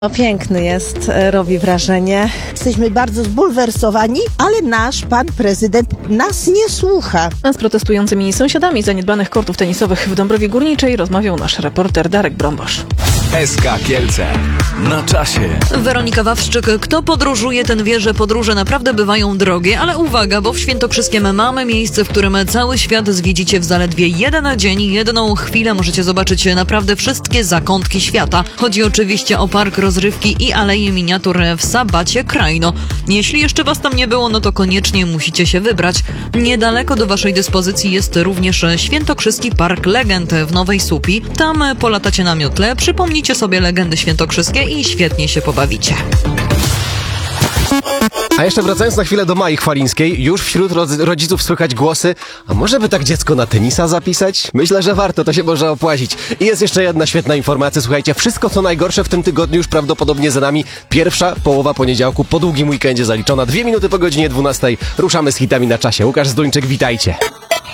Piękny jest, robi wrażenie. Jesteśmy bardzo zbulwersowani, ale nasz pan prezydent nas nie słucha. A z protestującymi sąsiadami zaniedbanych kortów tenisowych w Dąbrowie Górniczej rozmawiał nasz reporter Darek Brombosz. SK Kielce. Na czasie. Weronika Wawrzyk. Kto podróżuje, ten wie, że podróże naprawdę bywają drogie, ale uwaga, bo w Świętokrzyskiem mamy miejsce, w którym cały świat zwiedzicie w zaledwie jeden dzień, jedną chwilę możecie zobaczyć naprawdę wszystkie zakątki świata. Chodzi oczywiście o park rozrywki i aleje miniatur w Sabacie Krajno. Jeśli jeszcze was tam nie było, no to koniecznie musicie się wybrać. Niedaleko do waszej dyspozycji jest również Świętokrzyski Park Legend w Nowej Słupii. Tam polatacie na miotle, przypomnijcie sobie legendy świętokrzyskie i świetnie się pobawicie. A jeszcze wracając na chwilę do Mai Chwalińskiej, już wśród rodziców słychać głosy, a może by tak dziecko na tenisa zapisać? Myślę, że warto, to się może opłacić. I jest jeszcze jedna świetna informacja, słuchajcie, wszystko co najgorsze w tym tygodniu już prawdopodobnie za nami. Pierwsza połowa poniedziałku po długim weekendzie zaliczona, 2 minuty po godzinie 12. Ruszamy z hitami na czasie. Łukasz Zduńczyk, witajcie.